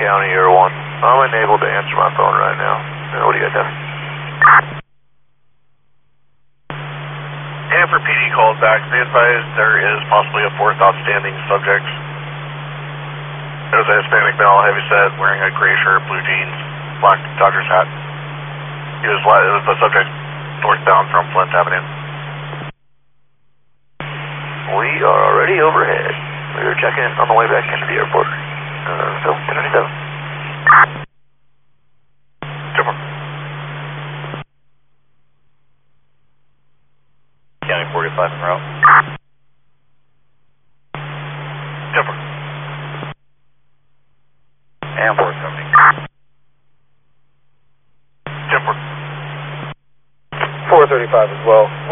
County, Air 1. I'm unable to answer my phone right now. What do you guys have? Hanford PD called back. Be advised there is possibly a fourth outstanding subject. There's a Hispanic male, heavy set, wearing a gray shirt, blue jeans, black Dodgers hat. It was the subject northbound from Flint Avenue. We are already overhead. We are checking on the way back into the airport. So, 297. Super. County 45 en route. Super. And 470. Super. 435 as well.